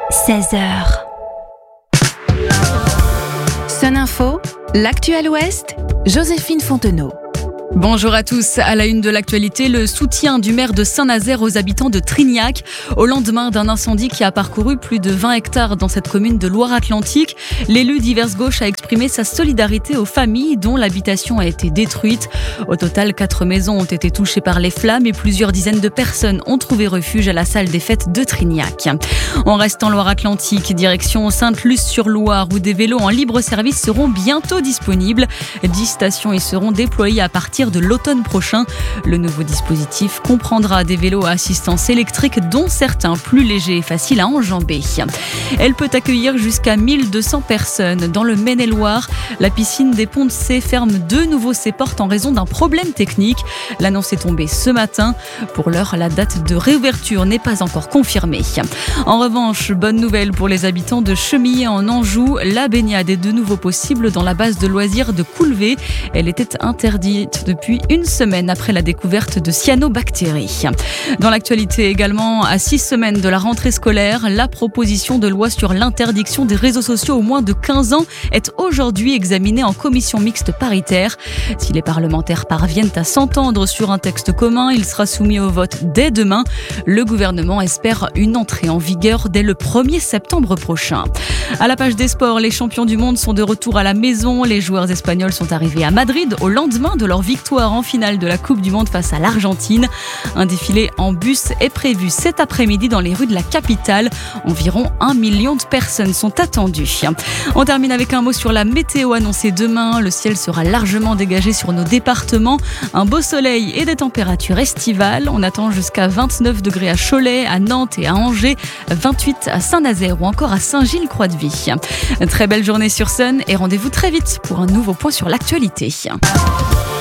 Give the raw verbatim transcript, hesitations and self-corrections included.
seize heures. Sun Info, l'actuel Ouest, Joséphine Fontenot. Bonjour à tous. À la une de l'actualité, le soutien du maire de Saint-Nazaire aux habitants de Trignac au lendemain d'un incendie qui a parcouru plus de vingt hectares dans cette commune de Loire-Atlantique. L'élu Diverses Gauche a exprimé sa solidarité aux familles dont l'habitation a été détruite. Au total, quatre maisons ont été touchées par les flammes et plusieurs dizaines de personnes ont trouvé refuge à la salle des fêtes de Trignac. On reste en Loire-Atlantique, direction Sainte-Luce-sur-Loire où des vélos en libre service seront bientôt disponibles. dix stations y seront déployées à partir de l'automne prochain. Le nouveau dispositif comprendra des vélos à assistance électrique dont certains plus légers et faciles à enjamber. Elle peut accueillir jusqu'à mille deux cents personnes. Dans le Maine-et-Loire, la piscine des Ponts de Cé ferme de nouveau ses portes en raison d'un problème technique. L'annonce est tombée ce matin. Pour l'heure, la date de réouverture n'est pas encore confirmée. En revanche, bonne nouvelle pour les habitants de Chemillé en Anjou. La baignade est de nouveau possible dans la base de loisirs de Coulvé. Elle était interdite depuis une semaine après la découverte de cyanobactéries. Dans l'actualité également, à six semaines de la rentrée scolaire, la proposition de loi sur l'interdiction des réseaux sociaux aux moins de quinze ans est aujourd'hui examinée en commission mixte paritaire. Si les parlementaires parviennent à s'entendre sur un texte commun, il sera soumis au vote dès demain. Le gouvernement espère une entrée en vigueur dès le premier septembre prochain. À la page des sports, les champions du monde sont de retour à la maison. Les joueurs espagnols sont arrivés à Madrid au lendemain de leur victoire en finale de la Coupe du Monde face à l'Argentine. Un défilé en bus est prévu cet après-midi dans les rues de la capitale. Environ un million de personnes sont attendues. On termine avec un mot sur la météo annoncée demain. Le ciel sera largement dégagé sur nos départements. Un beau soleil et des températures estivales. On attend jusqu'à vingt-neuf degrés à Cholet, à Nantes et à Angers, vingt-huit à Saint-Nazaire ou encore à Saint-Gilles-Croix-de-Vie. Très belle journée sur Sun et rendez-vous très vite pour un nouveau point sur l'actualité.